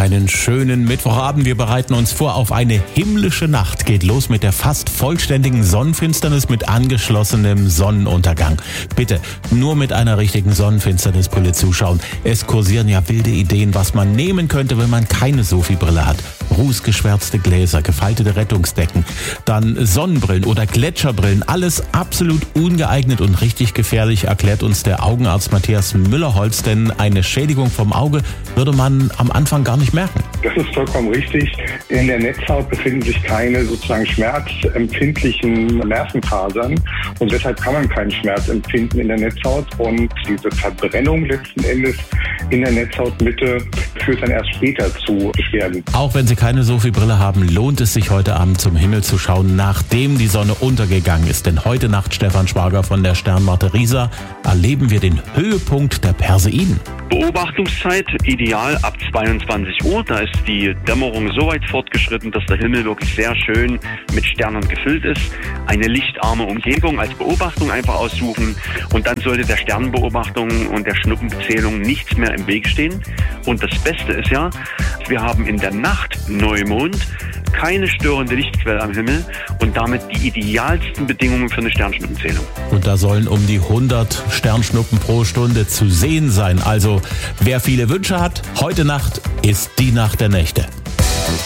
Einen schönen Mittwochabend. Wir bereiten uns vor auf eine himmlische Nacht. Geht los mit der fast vollständigen Sonnenfinsternis mit angeschlossenem Sonnenuntergang. Bitte nur mit einer richtigen Sonnenfinsternisbrille zuschauen. Es kursieren ja wilde Ideen, was man nehmen könnte, wenn man keine Sophie-Brille hat. Rußgeschwärzte Gläser, gefaltete Rettungsdecken, dann Sonnenbrillen oder Gletscherbrillen. Alles absolut ungeeignet und richtig gefährlich, erklärt uns der Augenarzt Matthias Müllerholz. Denn eine Schädigung vom Auge würde man am Anfang gar nicht merken. Das ist vollkommen richtig. In der Netzhaut befinden sich keine sozusagen schmerzempfindlichen Nervenfasern und deshalb kann man keinen Schmerz empfinden in der Netzhaut und diese Verbrennung letzten Endes in der Netzhautmitte führt dann erst später zu Beschwerden. Auch wenn Sie keine Sophie-Brille haben, lohnt es sich heute Abend zum Himmel zu schauen, nachdem die Sonne untergegangen ist. Denn heute Nacht, Stefan Schwager von der Sternwarte Riesa, erleben wir den Höhepunkt der Perseiden. Beobachtungszeit ideal ab 22 Uhr. Da ist die Dämmerung so weit fortgeschritten, dass der Himmel wirklich sehr schön mit Sternen gefüllt ist. Eine lichtarme Umgebung als Beobachtung einfach aussuchen und dann sollte der Sternenbeobachtung und der Schnuppenbezählung nichts mehr im Weg stehen. Und das Beste ist ja, wir haben in der Nacht Neumond, keine störende Lichtquelle am Himmel und damit die idealsten Bedingungen für eine Sternschnuppenzählung. Und da sollen um die 100 Sternschnuppen pro Stunde zu sehen sein. Also wer viele Wünsche hat, heute Nacht ist die Nacht der Nächte.